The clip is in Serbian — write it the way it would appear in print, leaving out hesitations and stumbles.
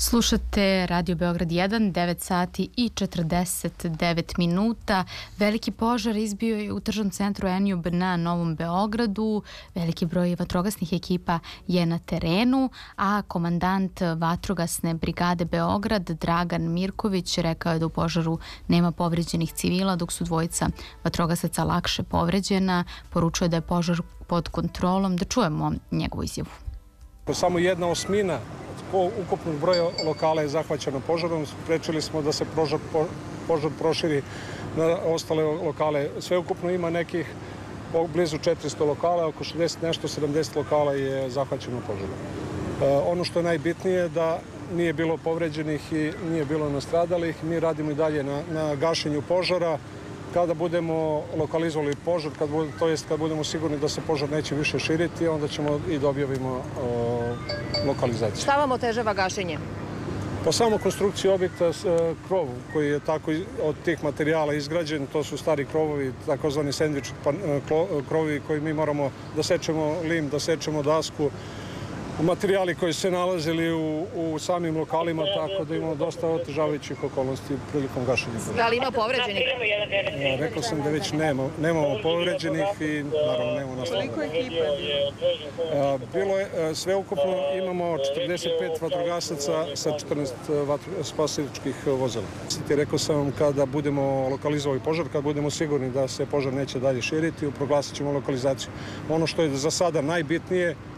Slušate Radio Beograd 1, 9 sati i 49 minuta. Veliki požar izbio je u tržnom centru Enjub na Novom Beogradu. Veliki broj vatrogasnih ekipa je na terenu, a komandant vatrogasne brigade Beograd Dragan Mirković rekao je da u požaru nema povređenih civila, dok su dvojica vatrogasaca lakše povređena. Poručuje da je požar pod kontrolom. Da čujemo njegovu izjavu. Samo 1/8 ukupnog broja lokala je zahvaćeno požarom. Sprečili smo da se požar proširi na ostale lokale. Sveukupno ima nekih blizu 400 lokala, oko 70 lokala je zahvaćeno požarom. Ono što je najbitnije da nije bilo povređenih i nije bilo nastradalih. Mi radimo i dalje na gašenju požara. Kada budemo lokalizovali požar, kad budemo sigurni da se požar neće više širiti, onda ćemo i da objavimo lokalizaciju. Šta vam otežava gašenje? Po samo konstrukciji objekta, krov koji je tako od tih materijala izgrađen, to su stari krovovi, takozvani sendvič krovovi koji mi moramo da sečemo lim, da sečemo dasku, materijali koji se nalazili u samim lokalima, tako da imamo dosta otežavajućih okolnosti prilikom gašenja. Da li ima povređenih? Rekao sam da već nemamo povređenih i naravno nemamo nastradalih. Koliko ekipa je bilo je sveukupno, imamo 45 vatrogasaca sa 14 spasilačkih vozila. Rekao sam vam, kada budemo lokalizovali požar, kada budemo sigurni da se požar neće dalje širiti, proglasit ćemo lokalizaciju. Ono što je za sada najbitnije